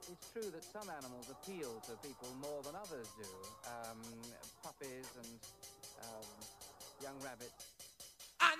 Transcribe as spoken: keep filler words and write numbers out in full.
It's true that some animals appeal to people more than others do. Um, puppies and um, young rabbits